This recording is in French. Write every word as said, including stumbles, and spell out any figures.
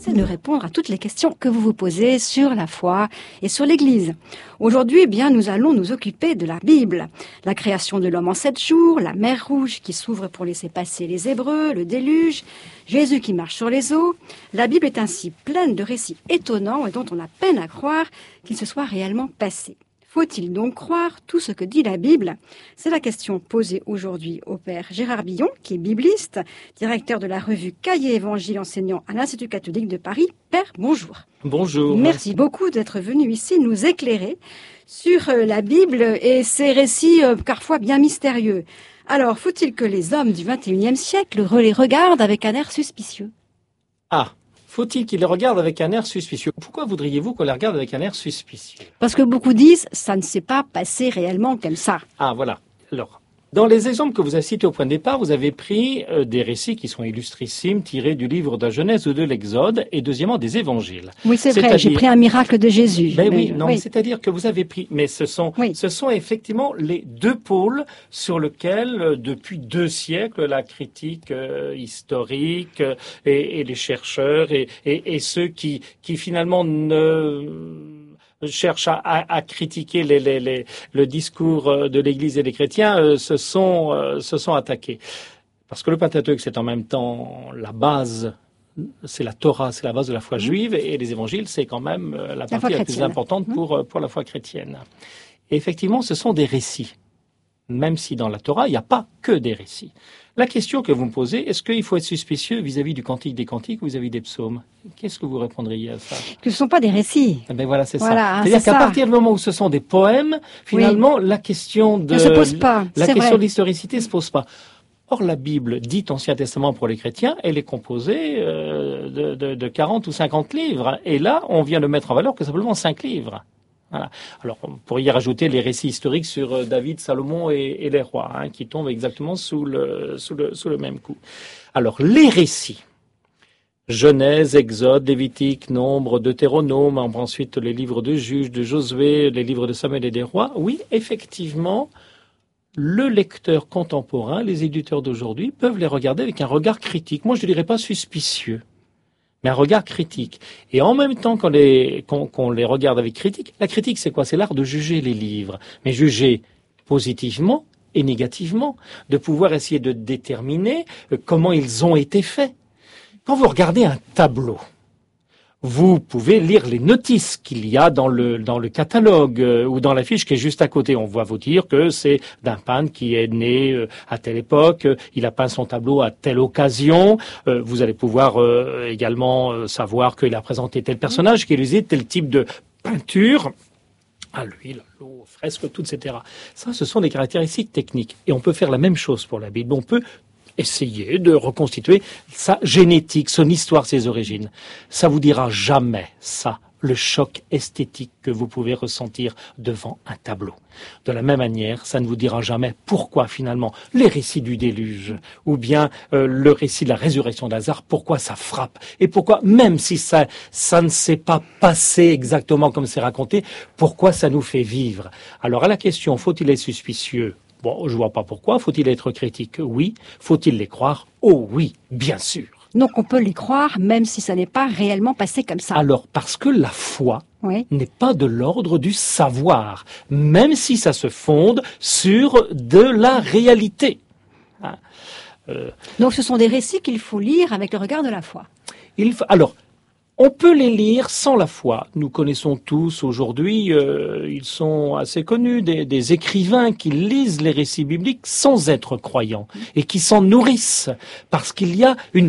c'est de répondre à toutes les questions que vous vous posez sur la foi et sur l'Église. Aujourd'hui, eh bien, nous allons nous occuper de la Bible. La création de l'homme en sept jours, la mer Rouge qui s'ouvre pour laisser passer les Hébreux, le déluge, Jésus qui marche sur les eaux. La Bible est ainsi pleine de récits étonnants et dont on a peine à croire qu'ils se soient réellement passés. Faut-il donc croire tout ce que dit la Bible? C'est la question posée aujourd'hui au père Gérard Billon, qui est bibliste, directeur de la revue Cahiers Évangile enseignant à l'Institut catholique de Paris. Père, bonjour. Bonjour. Merci beaucoup d'être venu ici nous éclairer sur la Bible et ses récits euh, parfois bien mystérieux. Alors, faut-il que les hommes du vingt et unième siècle les regardent avec un air suspicieux? Ah, faut-il qu'ils les regardent avec un air suspicieux? Pourquoi voudriez-vous qu'on les regarde avec un air suspicieux? Parce que beaucoup disent, ça ne s'est pas passé réellement comme ça. Ah, voilà. Alors, dans les exemples que vous avez cités au point de départ, vous avez pris euh, des récits qui sont illustrissimes, tirés du livre de la Genèse ou de l'Exode, et deuxièmement des évangiles. Oui, c'est vrai, j'ai pris un miracle de Jésus. Ben mais oui, je... non, oui. c'est-à-dire que vous avez pris, mais ce sont, oui. ce sont effectivement les deux pôles sur lesquels, euh, depuis deux siècles, la critique euh, historique euh, et, et les chercheurs et, et, et ceux qui, qui finalement ne cherchent à, à, à critiquer les, les, les, le discours de l'Église et des chrétiens euh, se sont, euh, se sont attaqués. Parce que le Pentateuque, c'est en même temps la base. C'est la Torah, c'est la base de la foi juive, et les évangiles, c'est quand même la partie la, la plus importante pour, pour la foi chrétienne. Et effectivement, ce sont des récits. Même si dans la Torah, il n'y a pas que des récits. La question que vous me posez, est-ce qu'il faut être suspicieux vis-à-vis du Cantique des Cantiques ou vis-à-vis des psaumes? Qu'est-ce que vous répondriez à ça? Que ce ne sont pas des récits. Eh ben voilà, c'est voilà, ça. C'est-à-dire qu'à ça. partir du moment où ce sont des poèmes, finalement, oui. la question de... ne se pose pas. La question vrai. de l'historicité ne se pose pas. Or, la Bible, dite Ancien Testament pour les chrétiens, elle est composée euh, de, de, de quarante ou cinquante livres. Et là, on vient de mettre en valeur que simplement cinq livres. Voilà. Alors, on pourrait y rajouter les récits historiques sur euh, David, Salomon et, et les rois, hein, qui tombent exactement sous le, sous, le, sous le même coup. Alors, les récits, Genèse, Exode, Lévitique, Nombre, Deutéronome, ensuite les livres de Juges, de Josué, les livres de Samuel et des rois, oui, effectivement, le lecteur contemporain, les éditeurs d'aujourd'hui, peuvent les regarder avec un regard critique. Moi, je ne dirais pas suspicieux, mais un regard critique. Et en même temps qu'on les, qu'on, qu'on les regarde avec critique, la critique, c'est quoi? C'est l'art de juger les livres, mais juger positivement et négativement, de pouvoir essayer de déterminer comment ils ont été faits. Quand vous regardez un tableau, vous pouvez lire les notices qu'il y a dans le dans le catalogue euh, ou dans la fiche qui est juste à côté. On va vous dire que c'est d'un peintre qui est né euh, à telle époque, euh, il a peint son tableau à telle occasion. Euh, vous allez pouvoir euh, également euh, savoir qu'il a présenté tel personnage, qu'il a utilisé tel type de peinture. À l'huile, à l'eau, fresque, tout, et cetera. Ça, ce sont des caractéristiques techniques. Et on peut faire la même chose pour la Bible. On peut essayer de reconstituer sa génétique, son histoire, ses origines. Ça vous dira jamais, ça, le choc esthétique que vous pouvez ressentir devant un tableau. De la même manière, ça ne vous dira jamais pourquoi finalement les récits du déluge ou bien euh, le récit de la résurrection de Lazare, pourquoi ça frappe et pourquoi, même si ça, ça ne s'est pas passé exactement comme c'est raconté, pourquoi ça nous fait vivre. Alors à la question, faut-il être suspicieux? Bon, je vois pas pourquoi. Faut-il être critique? Oui. Faut-il les croire? Oh oui, bien sûr. Donc on peut les croire même si ça n'est pas réellement passé comme ça. Alors, parce que la foi oui. n'est pas de l'ordre du savoir, même si ça se fonde sur de la réalité. Hein euh, Donc ce sont des récits qu'il faut lire avec le regard de la foi. Il faut, alors, on peut les lire sans la foi. Nous connaissons tous aujourd'hui, euh, ils sont assez connus, des, des écrivains qui lisent les récits bibliques sans être croyants et qui s'en nourrissent parce qu'il y a une